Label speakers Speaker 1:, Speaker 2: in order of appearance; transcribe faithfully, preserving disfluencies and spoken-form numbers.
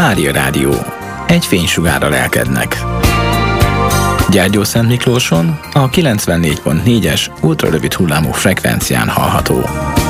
Speaker 1: Mária Rádió. Egy fénysugár a lelkednek. Gyergyószentmiklóson a kilencvennégy pont négyes ultrarövid hullámú frekvencián hallható.